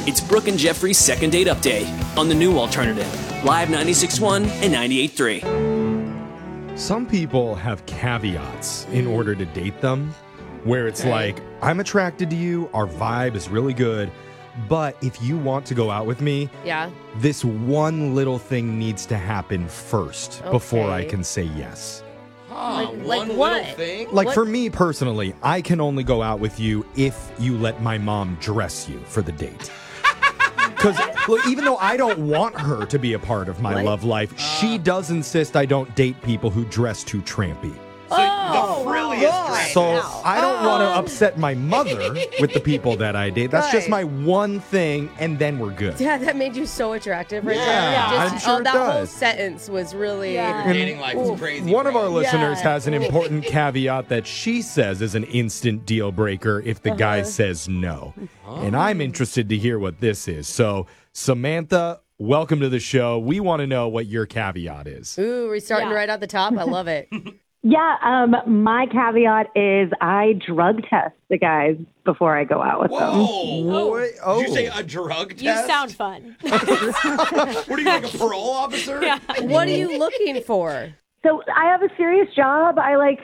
It's Brooke and Jeffrey's second date update on the new alternative, Live 96.1 and 98.3. Some people have caveats in order to date them, where it's like, I'm attracted to you, our vibe is really good, but if you want to go out with me, this one little thing needs to happen first before I can say yes. Like what? Thing? Like for me personally, I can only go out with you if you let my mom dress you for the date. Because even though I don't want her to be a part of my love life, she does insist I don't date people who dress too trampy. So the frilliest dress. So I don't want to upset my mother with the people that I date. That's just my one thing, and then we're good. Yeah, that made you so attractive right there. Yeah, I'm sure it that whole does. sentence was really... Your dating life is crazy. One of our bro. listeners has an important caveat that she says is an instant deal breaker if the guy says no. And I'm interested to hear what this is. So, Samantha, welcome to the show. We want to know what your caveat is. Ooh, we're starting right at the top. I love it. Yeah, my caveat is I drug test the guys before I go out with them. Whoa. Oh. Did you say a drug test? You sound fun. What are you, like a parole officer? Yeah. What are you looking for? So I have a serious job.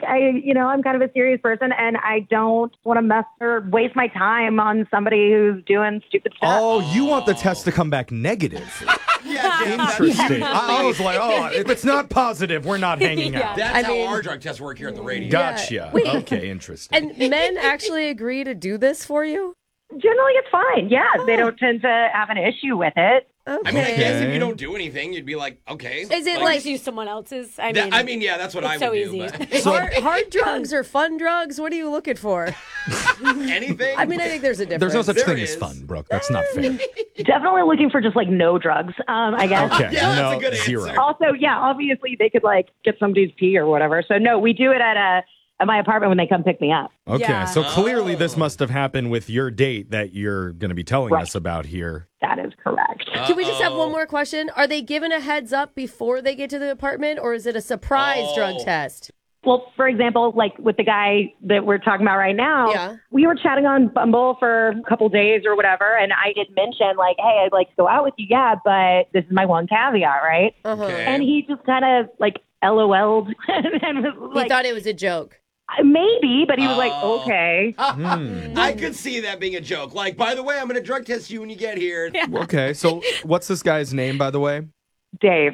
I'm kind of a serious person, and I don't want to mess or waste my time on somebody who's doing stupid stuff. Oh, you want the test to come back negative. Yeah, Jim, Interesting. I was like, if it's not positive, we're not hanging out. That's how our drug tests work here at the radio. Gotcha. Wait. Okay, interesting. And men actually agree to do this for you? Generally, it's fine. Yeah, they don't tend to have an issue with it. Okay. I mean, I guess if you don't do anything, you'd be like, okay. Is it Or like just use someone else's. yeah, that's what I it's would so do. easy. But hard drugs or fun drugs? What are you looking for? anything? I mean, I think there's a difference. There's no such There thing as is. fun, Brooke. That's not fair. Definitely looking for just no drugs, I guess. Okay, Yeah, that's no, a good answer. zero. Also, yeah, obviously they could get somebody's pee or whatever. So no, we do it at my apartment when they come pick me up. Okay, Yeah. so clearly this must have happened with your date that you're going to be telling us about here. That is correct. Can we just have one more question? Are they given a heads up before they get to the apartment, or is it a surprise drug test? Well, for example, with the guy that we're talking about right now, we were chatting on Bumble for a couple days or whatever, and I did mention, hey, I'd like to go out with you, but this is my one caveat, right? Okay. And he just kind of, LOL'd and was He thought it was a joke. maybe, but he was like, okay. I could see that being a joke. By the way, I'm going to drug test you when you get here. Okay, so what's this guy's name, by the way? Dave.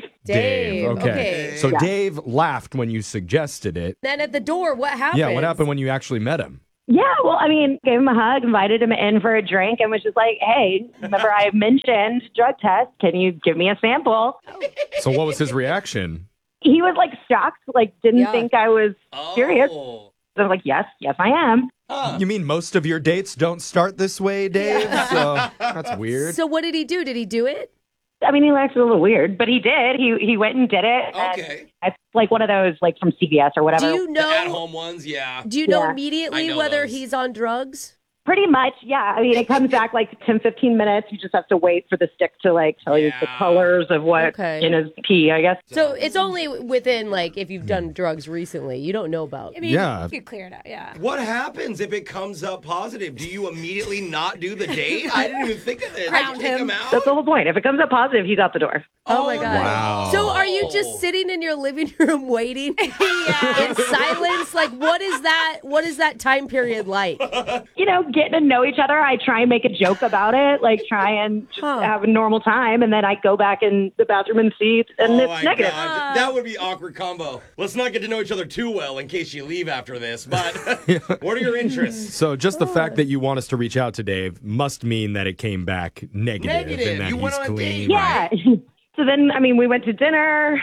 Okay. So Dave laughed when you suggested it. Then at the door, what happened? Yeah, what happened when you actually met him? Yeah, well, gave him a hug, invited him in for a drink, and was just like, hey, remember I mentioned drug test. Can you give me a sample? So what was his reaction? He was shocked, didn't think I was serious. Oh. So I was like, yes, I am. You mean most of your dates don't start this way, Dave? So that's weird. So what did he do? Did he do it? He acted a little weird, but he did. He went and did it. Okay. And it's one of those, from CVS or whatever. Do you know? At-home ones, yeah. Do you know Yeah. immediately I know whether those. he's on drugs? Pretty much, yeah. It comes back 10, 15 minutes. You just have to wait for the stick to tell you the Yeah. colors of what in his pee, I guess. So it's only within if you've done drugs recently, you don't know about. Yeah. You clear it out, yeah. What happens if it comes up positive? Do you immediately not do the date? I didn't even think of this. Ground Kick him. him out? That's the whole point. If it comes up positive, he's out the door. Oh my God. Wow. So are you just sitting in your living room waiting in silence? What is that time period like? Getting to know each other. I try and make a joke about it, try and just have a normal time, and then I go back in the bathroom and see, and Oh it's my negative. God. That would be awkward combo. Let's not get to know each other too well in case you leave after this, but what are your interests? So just the fact that you want us to reach out to Dave must mean that it came back negative. Negative. And that You went he's on a clean. date. Yeah. So then, we went to dinner.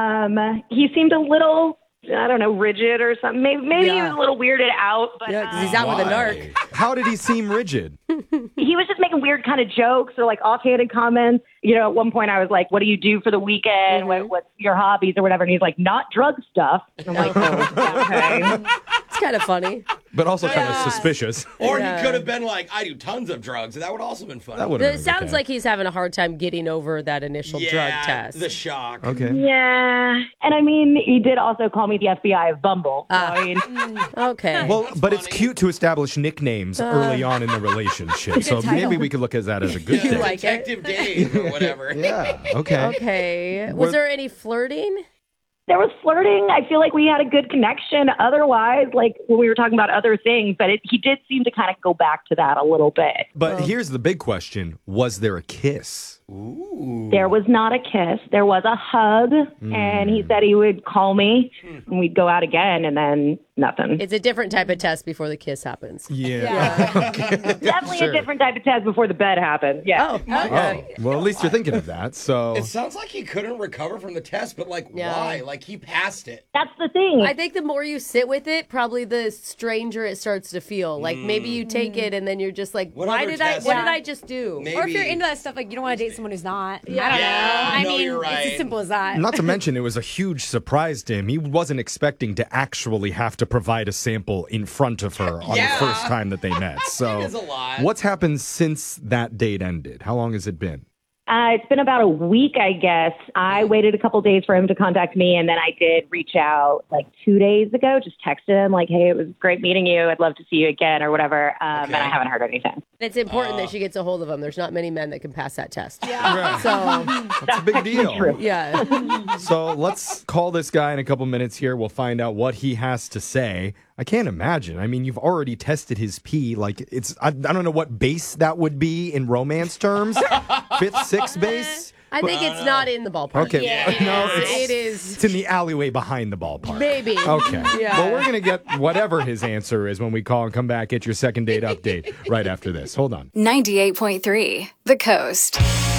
He seemed a little, I don't know, rigid or something. Maybe he was a little weirded out, but Yeah, because he's out with a narc. How did he seem rigid? he was just making weird kind of jokes or offhanded comments. At one point I was like, what do you do for the weekend? What's your hobbies or whatever? And he's like, not drug stuff. And I'm like, oh, okay. It's kind of funny. But also kind of suspicious. Or he could have been like, I do tons of drugs. That would also have been fun. That would have It sounds like he's having a hard time getting over that initial drug test. The shock. Okay. Yeah. And I mean, he did also call me the FBI of Bumble. So, I mean, okay. Well, but it's cute to establish nicknames early on in the relationship. So maybe we could look at that as a good thing. like Detective Dave or whatever. Yeah. Okay. Okay. Was there any flirting? there was flirting. I feel like we had a good connection. Otherwise, like when we were talking about other things, but he did seem to kind of go back to that a little bit. But here's the big question. Was there a kiss? Ooh. There was not a kiss. There was a hug, and he said he would call me, and we'd go out again, and then nothing. It's a different type of test before the kiss happens. Yeah. Definitely a different type of test before the bed happens. Yeah. Oh, okay. Oh, well, at least you're thinking of that. So It sounds like he couldn't recover from the test, but like, why? Like, he passed it. That's the thing. I think the more you sit with it, probably the stranger it starts to feel. Like maybe you take it and then you're just like, What what other did test? I just do? Maybe. Or if you're into that stuff, like you don't want to date someone who's not. Yeah. I don't know. I no, mean, you're right. it's as simple as that. not to mention, it was a huge surprise to him. He wasn't expecting to actually have to provide a sample in front of her on the first time that they met. So, It is a lot. what's happened since that date ended? How long has it been? It's been about a week, I guess. I waited a couple days for him to contact me, and then I did reach out like 2 days ago, just texted him like, hey, it was great meeting you. I'd love to see you again or whatever. And I haven't heard anything. It's important that she gets a hold of him. There's not many men that can pass that test. Right. So, That's a big deal. True. yeah. So let's call this guy in a couple minutes here. We'll find out what he has to say. I can't imagine. I mean, you've already tested his pee. Like, I don't know what base that would be in romance terms. Fifth, sixth base? I think it's not in the ballpark. Okay. No, It is. It's in the alleyway behind the ballpark. Maybe. Okay. Yeah. Well, we're going to get whatever his answer is when we call and come back. Get your second date update right after this. Hold on. 98.3 The Coast.